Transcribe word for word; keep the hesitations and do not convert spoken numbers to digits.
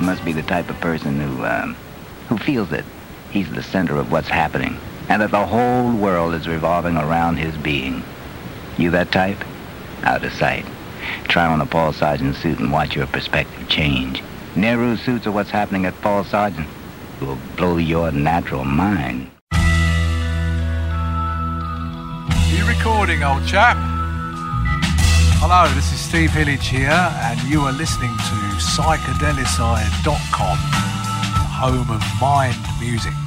must be the type of person who, um, who feels that he's the center of what's happening, and that the whole world is revolving around his being. You that type? Out of sight. Try on a Paul Sargent suit and watch your perspective change. Nehru suits are what's happening at Paul Sargent. It will blow your natural mind. Are you recording, old chap? Hello, this is Steve Hillage here, and you are listening to psychedelicide dot com, home of mind music.